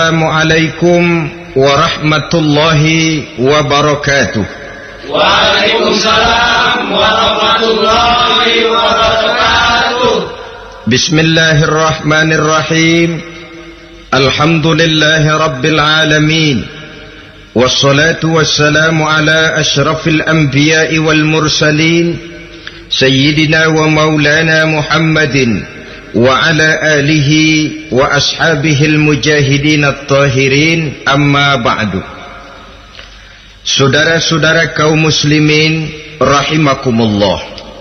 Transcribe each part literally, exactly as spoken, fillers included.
Assalamualaikum warahmatullahi wabarakatuh. Waalaikumsalam warahmatullahi wabarakatuh. Bismillahirrahmanirrahim. Alhamdulillahi rabbil alamin. Wassalatu wassalamu ala ashrafil anbiya'i wal mursalin, Sayyidina wa maulana Muhammadin wa ala alihi wa ashabihil mujahidin at-tahirin, amma ba'du. Saudara-saudara kaum muslimin rahimakumullah,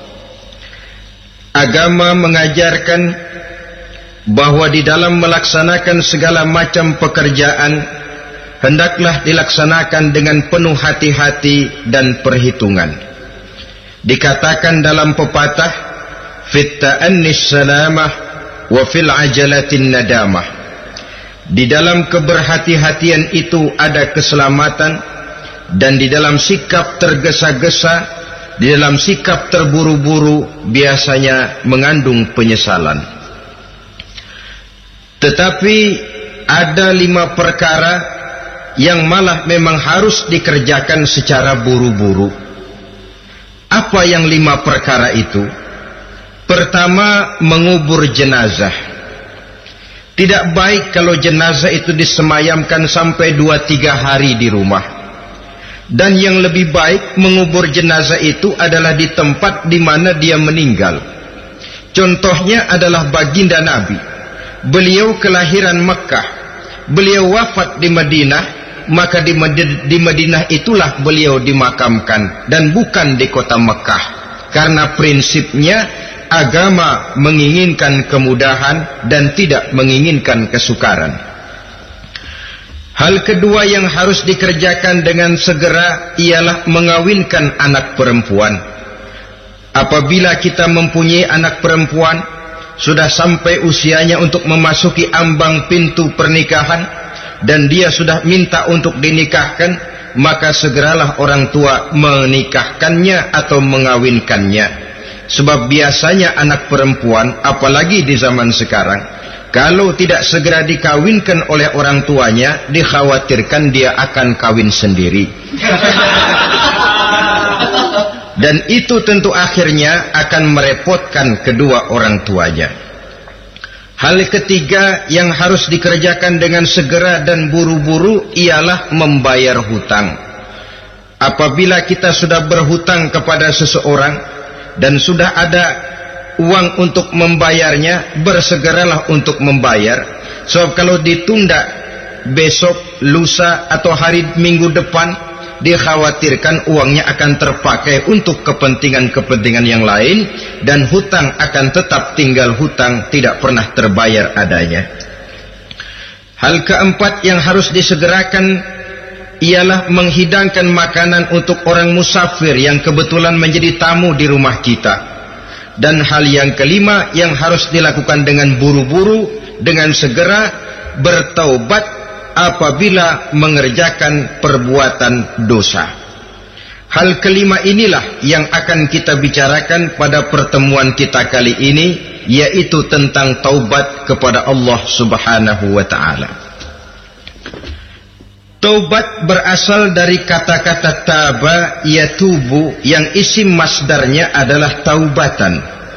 agama mengajarkan bahwa di dalam melaksanakan segala macam pekerjaan hendaklah dilaksanakan dengan penuh hati-hati dan perhitungan. Dikatakan dalam pepatah, fit ta'annis salamah wa fil ajalatin nadamah. Di dalam keberhati-hatian itu ada keselamatan, dan di dalam sikap tergesa-gesa, di dalam sikap terburu-buru biasanya mengandung penyesalan. Tetapi ada lima perkara yang malah memang harus dikerjakan secara buru-buru. Apa yang lima perkara itu? Pertama, mengubur jenazah. Tidak baik kalau jenazah itu disemayamkan sampai dua tiga hari di rumah. Dan yang lebih baik, mengubur jenazah itu adalah di tempat di mana dia meninggal. Contohnya adalah baginda Nabi. Beliau kelahiran Mekah, beliau wafat di Madinah, maka di Madinah itulah beliau dimakamkan dan bukan di kota Mekah. Karena prinsipnya agama menginginkan kemudahan dan tidak menginginkan kesukaran. Hal kedua yang harus dikerjakan dengan segera ialah mengawinkan anak perempuan. Apabila kita mempunyai anak perempuan, sudah sampai usianya untuk memasuki ambang pintu pernikahan, dan dia sudah minta untuk dinikahkan, maka segeralah orang tua menikahkannya atau mengawinkannya. Sebab biasanya anak perempuan, apalagi di zaman sekarang, kalau tidak segera dikawinkan oleh orang tuanya, dikhawatirkan dia akan kawin sendiri. Dan itu tentu akhirnya akan merepotkan kedua orang tuanya. Hal ketiga yang harus dikerjakan dengan segera dan buru-buru ialah membayar hutang. Apabila kita sudah berhutang kepada seseorang dan sudah ada uang untuk membayarnya, bersegeralah untuk membayar. Sebab kalau ditunda besok, lusa atau hari minggu depan, dikhawatirkan uangnya akan terpakai untuk kepentingan-kepentingan yang lain, dan hutang akan tetap tinggal hutang, tidak pernah terbayar adanya. Hal keempat yang harus disegerakan ialah menghidangkan makanan untuk orang musafir yang kebetulan menjadi tamu di rumah kita. Dan hal yang kelima yang harus dilakukan dengan buru-buru, dengan segera, bertaubat apabila mengerjakan perbuatan dosa. Hal kelima inilah yang akan kita bicarakan pada pertemuan kita kali ini, yaitu tentang taubat kepada Allah Subhanahu wa ta'ala. Taubat berasal dari kata-kata taba yatubu, yang isim masdarnya adalah taubatan.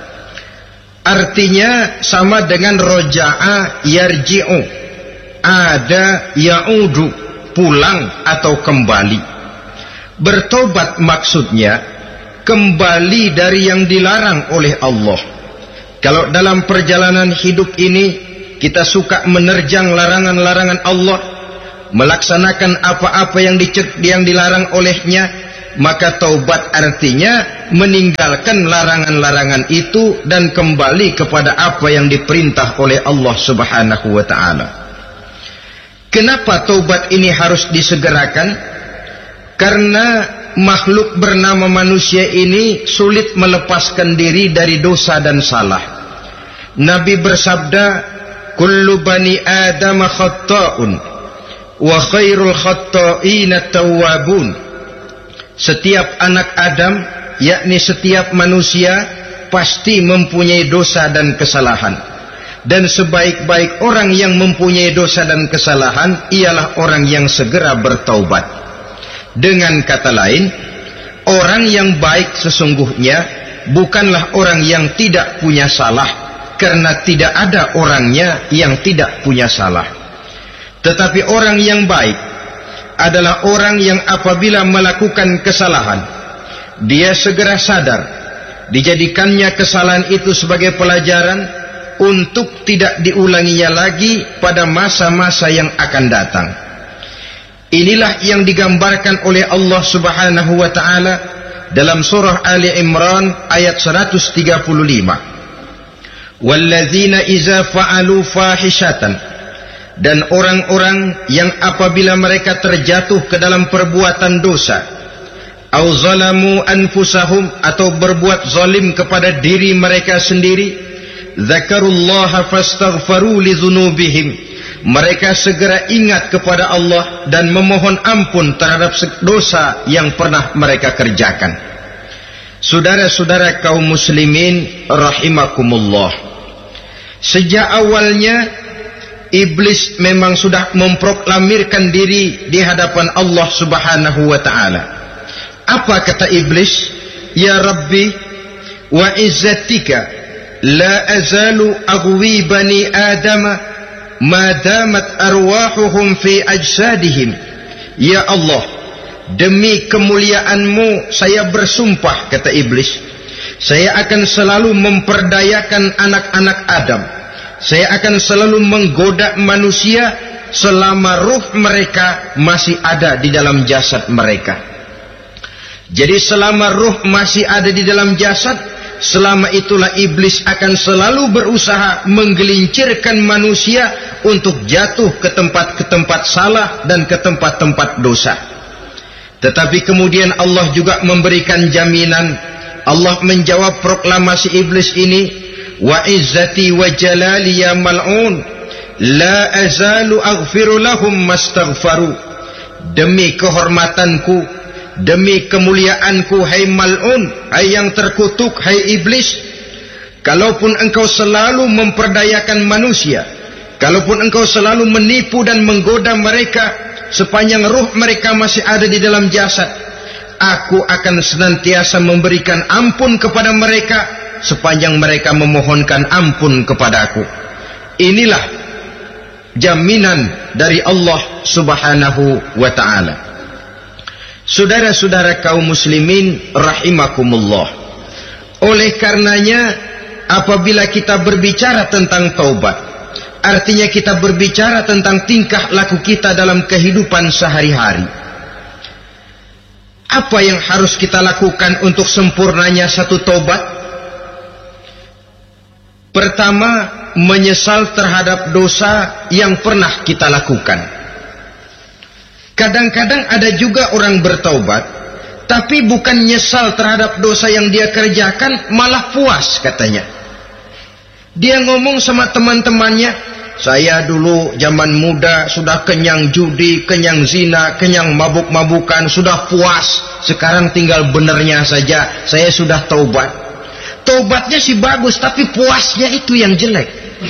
Artinya sama dengan roja'a yarji'u, ada ya'udu, pulang atau kembali. Bertobat maksudnya kembali dari yang dilarang oleh Allah. Kalau dalam perjalanan hidup ini kita suka menerjang larangan-larangan Allah, melaksanakan apa-apa yang dicegah, yang dilarang olehnya, maka taubat artinya meninggalkan larangan-larangan itu dan kembali kepada apa yang diperintah oleh Allah Subhanahu wa ta'ala. Kenapa taubat ini harus disegerakan? Karena makhluk bernama manusia ini sulit melepaskan diri dari dosa dan salah. Nabi bersabda, kullu bani Adam khatta'un wa khairul khatta'ina tawwabun. Setiap anak Adam, yakni setiap manusia, pasti mempunyai dosa dan kesalahan. Dan sebaik-baik orang yang mempunyai dosa dan kesalahan ialah orang yang segera bertaubat. Dengan kata lain, orang yang baik sesungguhnya bukanlah orang yang tidak punya salah, karena tidak ada orangnya yang tidak punya salah. Tetapi orang yang baik adalah orang yang apabila melakukan kesalahan, dia segera sadar, dijadikannya kesalahan itu sebagai pelajaran untuk tidak diulanginya lagi pada masa-masa yang akan datang. Inilah yang digambarkan oleh Allah Subhanahu wa taala dalam surah Ali Imran ayat seratus tiga puluh lima. Walladzina iza fa'alu fahishatan, dan orang-orang yang apabila mereka terjatuh ke dalam perbuatan dosa, au zalamu anfusahum, atau berbuat zalim kepada diri mereka sendiri, zakarullaha fastaghfaru lidzunubihim, mereka segera ingat kepada Allah dan memohon ampun terhadap dosa yang pernah mereka kerjakan. Saudara-saudara kaum muslimin rahimakumullah, sejak awalnya iblis memang sudah memproklamirkan diri di hadapan Allah Subhanahu wa taala. Apa kata iblis? Ya Rabbi wa izzatika la azalu aghwi bani adama ma damat arwahuhum fi ajsadihim. Ya Allah, demi kemuliaanmu saya bersumpah, kata iblis, saya akan selalu memperdayakan anak-anak Adam, saya akan selalu menggoda manusia selama ruh mereka masih ada di dalam jasad mereka. Jadi selama ruh masih ada di dalam jasad, selama itulah iblis akan selalu berusaha menggelincirkan manusia untuk jatuh ke tempat ke tempat salah dan ke tempat-tempat dosa. Tetapi kemudian Allah juga memberikan jaminan. Allah menjawab proklamasi iblis ini, wa izzati wa jalali ya mal'un la azalu aghfiru lahum mastaghfaru. Demi kehormatanku, demi kemuliaanku, hai mal'un, hai yang terkutuk, hai iblis, kalaupun engkau selalu memperdayakan manusia, kalaupun engkau selalu menipu dan menggoda mereka sepanjang ruh mereka masih ada di dalam jasad, aku akan senantiasa memberikan ampun kepada mereka sepanjang mereka memohonkan ampun kepadaku. Inilah jaminan dari Allah Subhanahu wa ta'ala. Saudara-saudara kaum muslimin rahimakumullah, oleh karenanya apabila kita berbicara tentang taubat, artinya kita berbicara tentang tingkah laku kita dalam kehidupan sehari-hari. Apa yang harus kita lakukan untuk sempurnanya satu taubat? Pertama, menyesal terhadap dosa yang pernah kita lakukan. Kadang-kadang ada juga orang bertaubat, tapi bukan nyesal terhadap dosa yang dia kerjakan, malah puas katanya. Dia ngomong sama teman-temannya, saya dulu zaman muda sudah kenyang judi, kenyang zina, kenyang mabuk-mabukan, sudah puas. Sekarang tinggal benernya saja, saya sudah taubat. Taubatnya sih bagus, tapi puasnya itu yang jelek.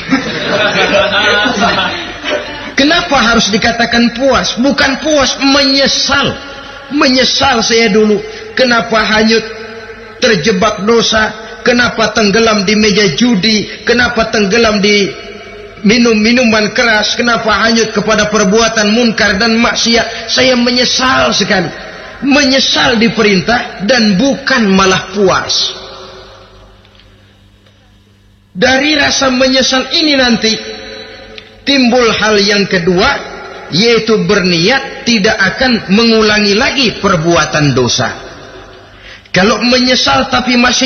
Kenapa harus dikatakan puas? Bukan puas, menyesal. Menyesal saya dulu. Kenapa hanyut terjebak dosa? Kenapa tenggelam di meja judi? Kenapa tenggelam di minum minuman keras? Kenapa hanyut kepada perbuatan munkar dan maksiat? Saya menyesal sekali. Menyesal diperintah dan bukan malah puas. Dari rasa menyesal ini nanti timbul hal yang kedua, yaitu berniat tidak akan mengulangi lagi perbuatan dosa. Kalau menyesal tapi masih